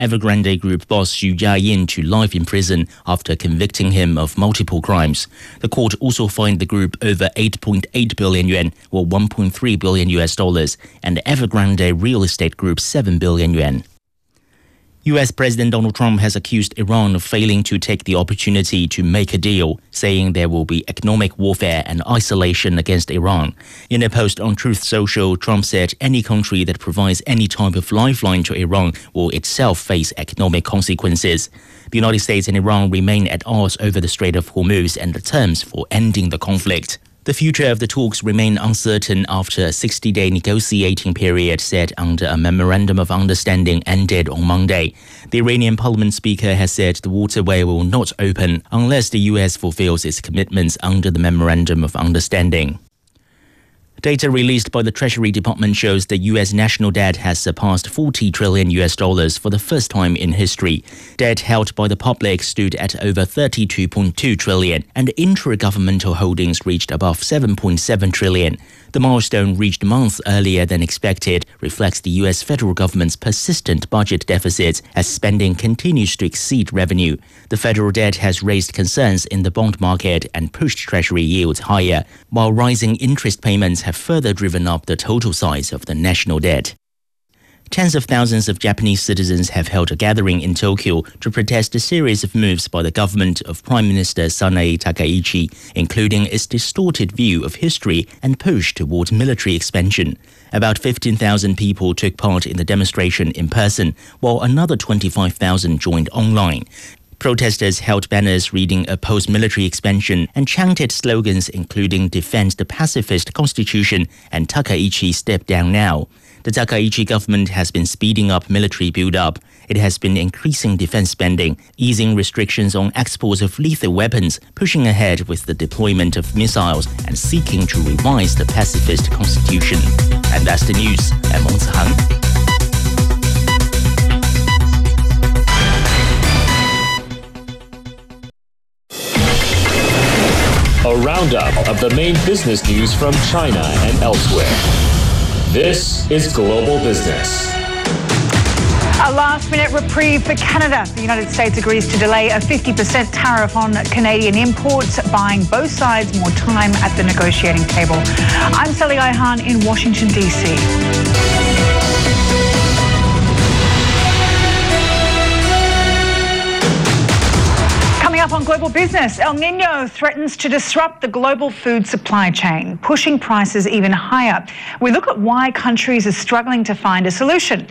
Evergrande Group boss Xu Jiayin to life in prison after convicting him of multiple crimes. The court also fined the group over 8.8 billion yuan, or $1.3 billion, and the Evergrande Real Estate Group 7 billion yuan. U.S. President Donald Trump has accused Iran of failing to take the opportunity to make a deal, saying there will be economic warfare and isolation against Iran. In a post on Truth Social, Trump said any country that provides any type of lifeline to Iran will itself face economic consequences. The United States and Iran remain at odds over the Strait of Hormuz and the terms for ending the conflict. The future of the talks remain uncertain after a 60-day negotiating period set under a memorandum of understanding ended on Monday. The Iranian parliament speaker has said the waterway will not open unless the U.S. fulfills its commitments under the memorandum of understanding. Data released by the Treasury Department shows the U.S. national debt has surpassed $40 trillion for the first time in history. Debt held by the public stood at over $32.2 trillion, and intra-governmental holdings reached above $7.7 trillion. The milestone, reached months earlier than expected, reflects the U.S. federal government's persistent budget deficits as spending continues to exceed revenue. The federal debt has raised concerns in the bond market and pushed Treasury yields higher, while rising interest payments have further driven up the total size of the national debt. Tens of thousands of Japanese citizens have held a gathering in Tokyo to protest a series of moves by the government of Prime Minister Sanae Takaichi, including its distorted view of history and push towards military expansion. About 15,000 people took part in the demonstration in person, while another 25,000 joined online. Protesters held banners reading a post-military expansion and chanted slogans including "Defend the Pacifist Constitution" and "Takaichi Step Down Now." The Takaichi government has been speeding up military build-up. It has been increasing defense spending, easing restrictions on exports of lethal weapons, pushing ahead with the deployment of missiles, and seeking to revise the pacifist constitution. And that's the news. I'm Meng Zihang. A roundup of the main business news from China and elsewhere. This is Global Business. A last-minute reprieve for Canada. The United States agrees to delay a 50% tariff on Canadian imports, buying both sides more time at the negotiating table. I'm Sally Ihan in Washington, D.C. Up on Global Business, El Nino threatens to disrupt the global food supply chain, pushing prices even higher. We look at why countries are struggling to find a solution.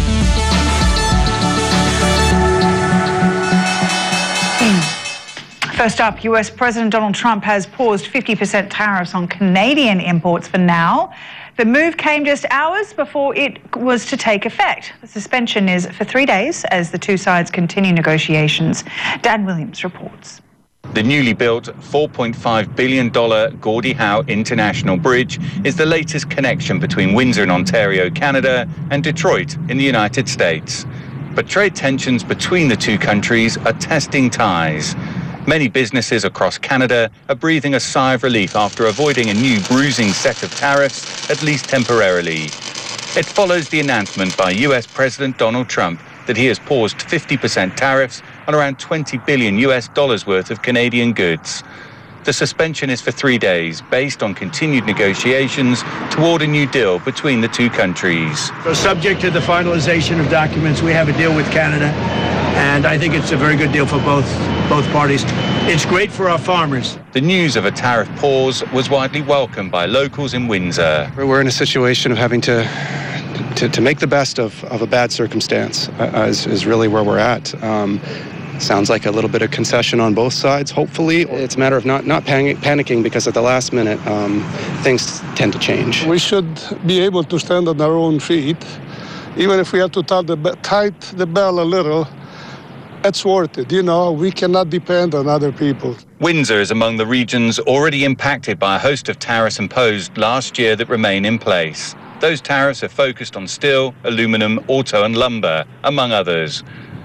First up, US President Donald Trump has paused 50% tariffs on Canadian imports for now. The move came just hours before it was to take effect. The suspension is for 3 days as the two sides continue negotiations. Dan Williams reports. The newly built $4.5 billion Gordie Howe International Bridge is the latest connection between Windsor in Ontario, Canada, and Detroit in the United States. But trade tensions between the two countries are testing ties. Many businesses across Canada are breathing a sigh of relief after avoiding a new bruising set of tariffs, at least temporarily. It follows the announcement by US President Donald Trump that he has paused 50% tariffs on around $20 billion worth of Canadian goods. The suspension is for 3 days, based on continued negotiations toward a new deal between the two countries. So subject to the finalization of documents, we have a deal with Canada, and I think it's a very good deal for both parties. It's great for our farmers. The news of a tariff pause was widely welcomed by locals in Windsor. We're in a situation of having to make the best of a bad circumstance, is really where we're at. Sounds like a little bit of concession on both sides, hopefully. It's a matter of not panicking, because at the last minute, things tend to change. We should be able to stand on our own feet, even if we have to tight the bell a little. It's worth it. We cannot depend on other people. Windsor is among the regions already impacted by a host of tariffs imposed last year that remain in place. Those tariffs are focused on steel, aluminum, auto and lumber, among others.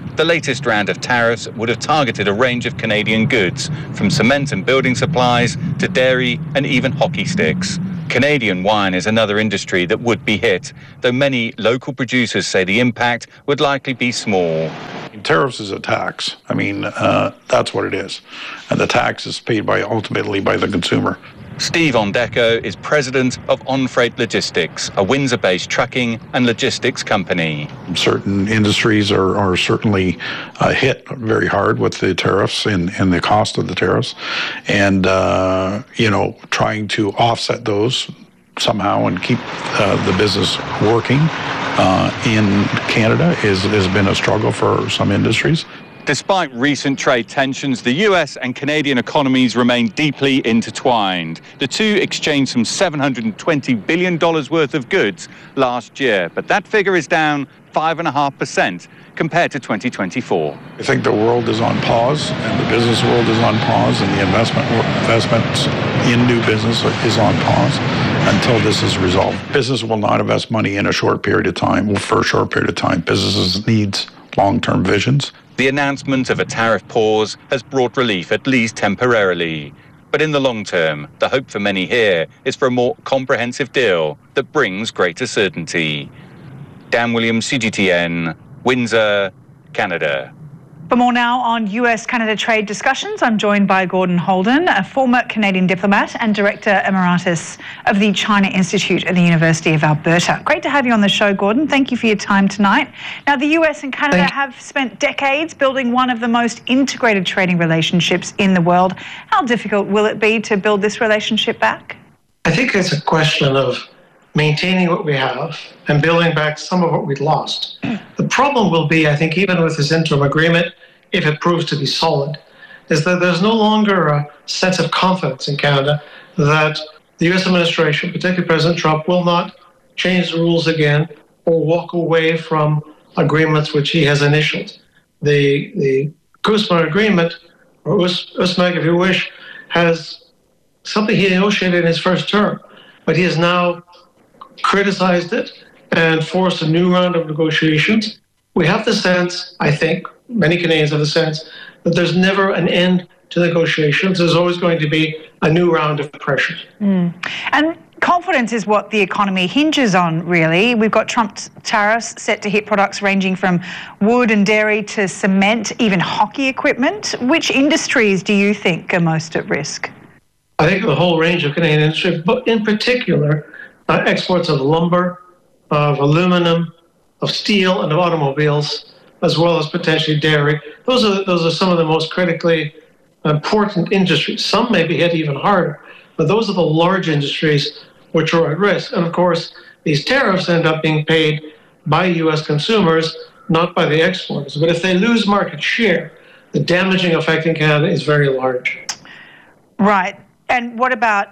The latest round of tariffs would have targeted a range of Canadian goods, from cement and building supplies to dairy and even hockey sticks. Canadian wine is another industry that would be hit, though many local producers say the impact would likely be small. Tariffs is a tax. I mean, that's what it is. And the tax is paid ultimately by the consumer. Steve Ondeco is president of On Freight Logistics, a Windsor-based trucking and logistics company. Certain industries are certainly hit very hard with the tariffs and the cost of the tariffs. And, trying to offset those somehow and keep the business working in Canada has been a struggle for some industries. Despite recent trade tensions, the US and Canadian economies remain deeply intertwined. The two exchanged some $720 billion worth of goods last year, but that figure is down 5.5% compared to 2024. I think the world is on pause, and the business world is on pause, and the investment in new business is on pause until this is resolved. Business will not invest money in a short period of time, for a short period of time. Businesses need long-term visions. The announcement of a tariff pause has brought relief, at least temporarily. But in the long term, the hope for many here is for a more comprehensive deal that brings greater certainty. Dan Williams, CGTN, Windsor, Canada. For more now on US-Canada trade discussions, I'm joined by Gordon Holden, a former Canadian diplomat and Director Emeritus of the China Institute at the University of Alberta. Great to have you on the show, Gordon. Thank you for your time tonight. Now, the US and Canada have spent decades building one of the most integrated trading relationships in the world. How difficult will it be to build this relationship back? I think it's a question of maintaining what we have and building back some of what we'd lost. The problem will be, I think, even with this interim agreement, if it proves to be solid, is that there's no longer a sense of confidence in Canada that the US administration, particularly President Trump, will not change the rules again or walk away from agreements which he has initialed. The Kuzma agreement, or USMAG if you wish, has something he negotiated in his first term, but he has now criticized it and forced a new round of negotiations. We have the sense, I think, many Canadians have the sense, that there's never an end to negotiations. There's always going to be a new round of pressure. And confidence is what the economy hinges on, really. We've got Trump's tariffs set to hit products ranging from wood and dairy to cement, even hockey equipment. Which industries do you think are most at risk? I think the whole range of Canadian industry, but in particular, exports of lumber, of aluminum, of steel, and of automobiles, as well as potentially dairy. Those are some of the most critically important industries. Some may be hit even harder, but those are the large industries which are at risk. And of course, these tariffs end up being paid by U.S. consumers, not by the exporters. But if they lose market share, the damaging effect in Canada is very large. Right. And what about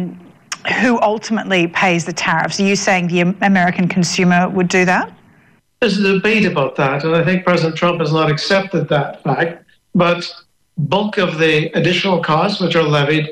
who ultimately pays the tariffs? Are you saying the American consumer would do that? There's a debate about that, and I think President Trump has not accepted that fact. But bulk of the additional costs which are levied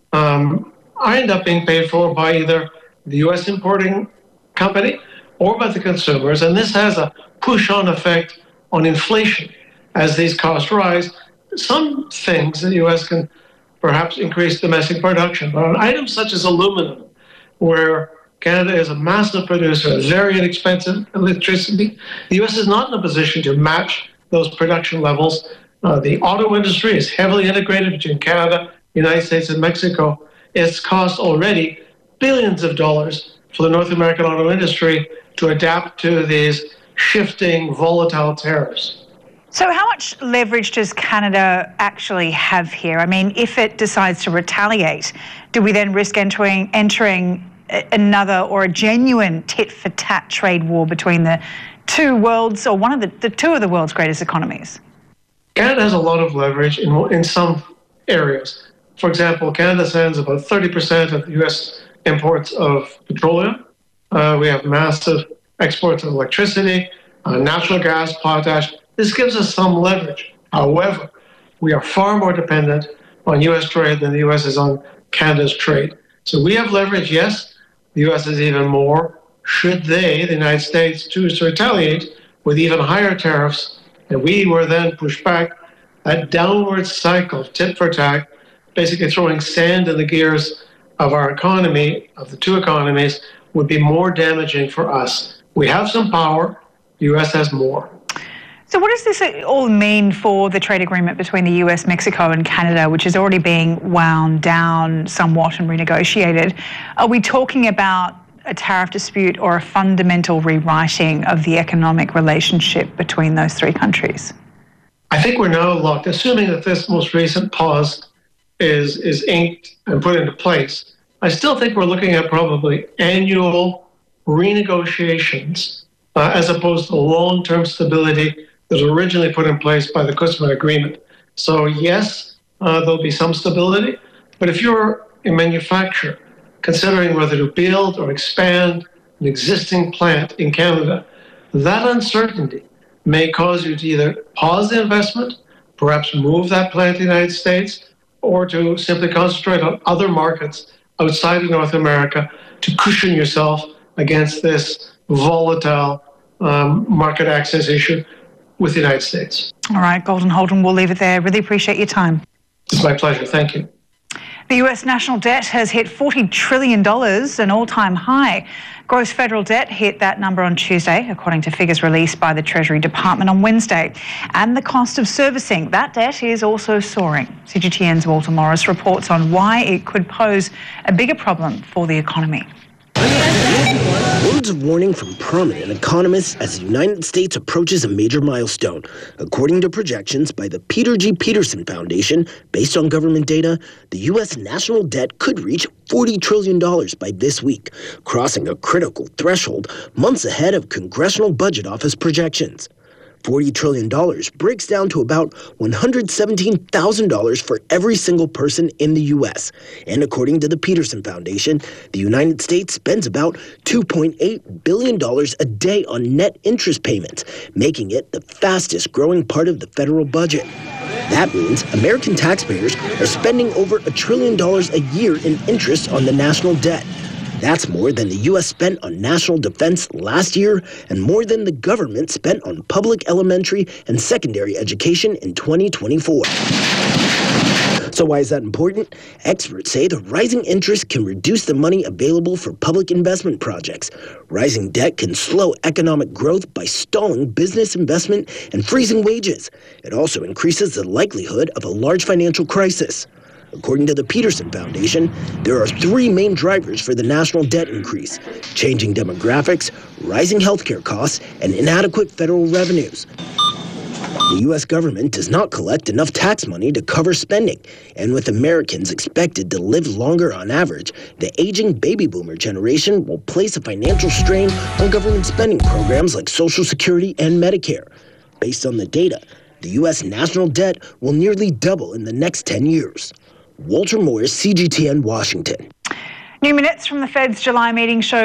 end up being paid for by either the U.S. importing company or by the consumers. And this has a push-on effect on inflation as these costs rise. Some things the U.S. can perhaps increase domestic production. But on items such as aluminum, where Canada is a massive producer of very inexpensive electricity, the U.S. is not in a position to match those production levels. The auto industry is heavily integrated between Canada, the United States, and Mexico. It's cost already billions of dollars for the North American auto industry to adapt to these shifting, volatile tariffs. So how much leverage does Canada actually have here? I mean, if it decides to retaliate, do we then risk entering another or a genuine tit-for-tat trade war between the two worlds, or one of the two of the world's greatest economies? Canada has a lot of leverage in some areas. For example, Canada sends about 30% of the U.S. imports of petroleum. We have massive exports of electricity, natural gas, potash. This gives us some leverage. However, we are far more dependent on U.S. trade than the U.S. is on Canada's trade. So we have leverage, yes. The U.S. is even more. Should they, the United States, choose to retaliate with even higher tariffs and we were then pushed back, that downward cycle, tit for tat, basically throwing sand in the gears of our economy, of the two economies, would be more damaging for us. We have some power, the U.S. has more. So what does this all mean for the trade agreement between the US, Mexico and Canada, which is already being wound down somewhat and renegotiated? Are we talking about a tariff dispute or a fundamental rewriting of the economic relationship between those three countries? I think we're now locked, assuming that this most recent pause is inked and put into place. I still think we're looking at probably annual renegotiations as opposed to long-term stability that was originally put in place by the Kuzma Agreement. So yes, there'll be some stability, but if you're a manufacturer considering whether to build or expand an existing plant in Canada, that uncertainty may cause you to either pause the investment, perhaps move that plant to the United States, or to simply concentrate on other markets outside of North America to cushion yourself against this volatile market access issue with the United States. All right, Gordon Houlden, we'll leave it there. Really appreciate your time. It's my pleasure. Thank you. The US national debt has hit $40 trillion, an all-time high. Gross federal debt hit that number on Tuesday, according to figures released by the Treasury Department on Wednesday. And the cost of servicing that debt is also soaring. CGTN's Walter Morris reports on why it could pose a bigger problem for the economy. Words of warning from prominent economists as the United States approaches a major milestone. According to projections by the Peter G. Peterson Foundation, based on government data, the U.S. national debt could reach $40 trillion by this week, crossing a critical threshold months ahead of Congressional Budget Office projections. $40 trillion breaks down to about $117,000 for every single person in the U.S. And according to the Peterson Foundation, the United States spends about $2.8 billion a day on net interest payments, making it the fastest growing part of the federal budget. That means American taxpayers are spending over $1 trillion a year in interest on the national debt. That's more than the U.S. spent on national defense last year and more than the government spent on public elementary and secondary education in 2024. So why is that important? Experts say the rising interest can reduce the money available for public investment projects. Rising debt can slow economic growth by stalling business investment and freezing wages. It also increases the likelihood of a large financial crisis. According to the Peterson Foundation, there are three main drivers for the national debt increase: changing demographics, rising healthcare costs, and inadequate federal revenues. The U.S. government does not collect enough tax money to cover spending, and with Americans expected to live longer on average, the aging baby boomer generation will place a financial strain on government spending programs like Social Security and Medicare. Based on the data, the U.S. national debt will nearly double in the next 10 years. Walter Morris, CGTN, Washington. New minutes from the Fed's July meeting show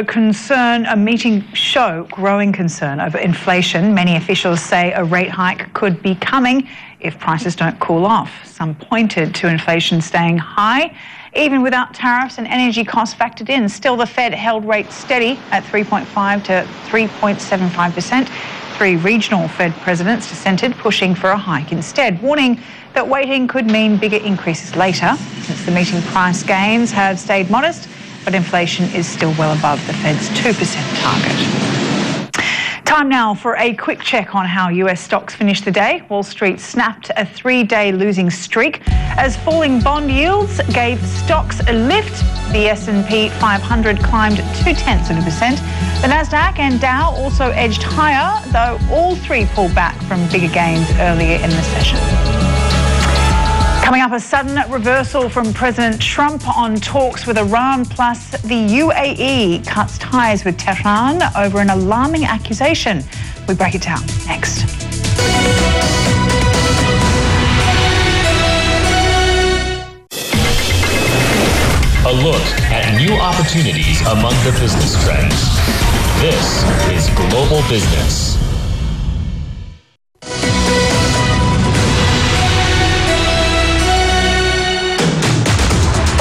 growing concern over inflation. Many officials say a rate hike could be coming if prices don't cool off. Some pointed to inflation staying high, even without tariffs and energy costs factored in. Still, the Fed held rates steady at 3.5 to 3.75%. Three regional Fed presidents dissented, pushing for a hike instead, warning that waiting could mean bigger increases later. Since the meeting, price gains have stayed modest, but inflation is still well above the Fed's 2% target. Time now for a quick check on how US stocks finished the day. Wall Street snapped a three-day losing streak as falling bond yields gave stocks a lift. The S&P 500 climbed 0.2%. The Nasdaq and Dow also edged higher, though all three pulled back from bigger gains earlier in the session. Coming up, a sudden reversal from President Trump on talks with Iran, plus the UAE cuts ties with Tehran over an alarming accusation. We break it down next. A look at new opportunities among the business trends. This is Global Business.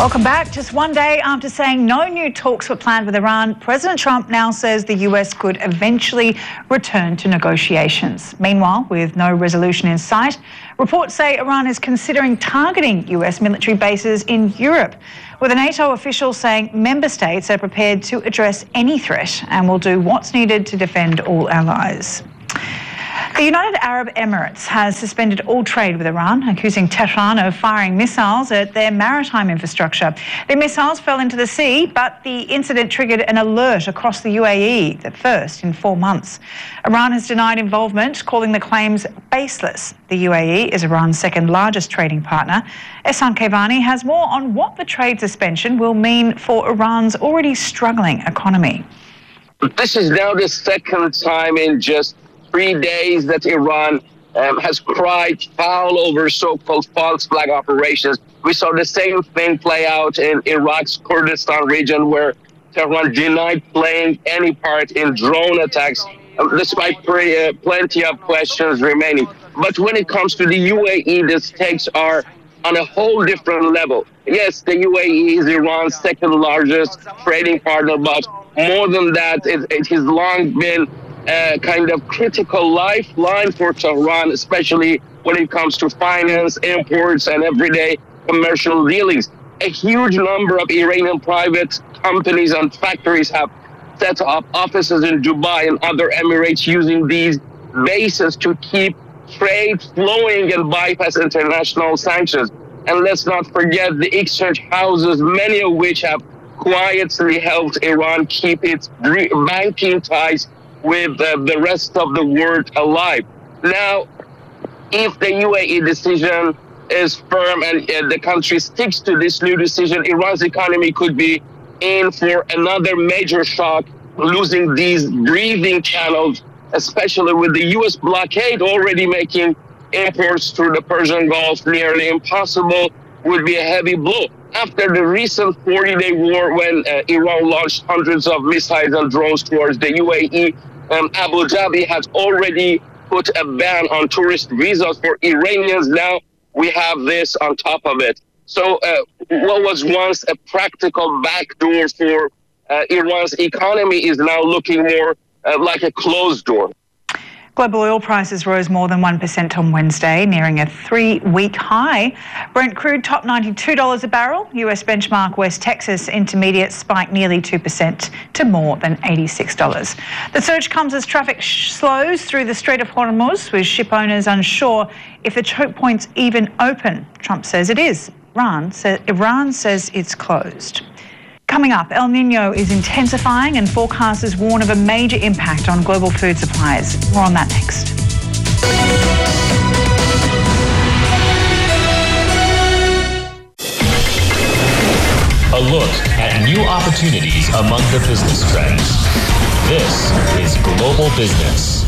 Welcome back. Just one day after saying no new talks were planned with Iran, President Trump now says the US could eventually return to negotiations. Meanwhile, with no resolution in sight, reports say Iran is considering targeting US military bases in Europe, with a NATO official saying member states are prepared to address any threat and will do what's needed to defend all allies. The United Arab Emirates has suspended all trade with Iran, accusing Tehran of firing missiles at their maritime infrastructure. The missiles fell into the sea, but the incident triggered an alert across the UAE, the first in 4 months. Iran has denied involvement, calling the claims baseless. The UAE is Iran's second largest trading partner. Ehsan Kevani has more on what the trade suspension will mean for Iran's already struggling economy. This is now the second time in just 3 days that Iran has cried foul over so-called false flag operations. We saw the same thing play out in Iraq's Kurdistan region, where Tehran denied playing any part in drone attacks, despite plenty of questions remaining. But when it comes to the UAE, the stakes are on a whole different level. Yes, the UAE is Iran's second largest trading partner, but more than that, it has long been kind of critical lifeline for Tehran, especially when it comes to finance, imports, and everyday commercial dealings. A huge number of Iranian private companies and factories have set up offices in Dubai and other Emirates, using these bases to keep trade flowing and bypass international sanctions. And let's not forget the exchange houses, many of which have quietly helped Iran keep its banking ties with the rest of the world alive. Now, if the UAE decision is firm and the country sticks to this new decision, Iran's economy could be in for another major shock, losing these breathing channels, especially with the US blockade already making imports through the Persian Gulf nearly impossible, would be a heavy blow. After the recent 40-day war, when Iran launched hundreds of missiles and drones towards the UAE, Abu Dhabi has already put a ban on tourist visas for Iranians. Now we have this on top of it. So what was once a practical backdoor for Iran's economy is now looking more like a closed door. Global oil prices rose more than 1% on Wednesday, nearing a 3-week high. Brent crude topped $92 a barrel. US benchmark West Texas Intermediate spiked nearly 2% to more than $86. The surge comes as traffic slows through the Strait of Hormuz, with ship owners unsure if the choke point's even open. Trump says it is. Iran says it's closed. Coming up, El Nino is intensifying and forecasters warn of a major impact on global food supplies. More on that next. A look at new opportunities among the business trends. This is Global Business.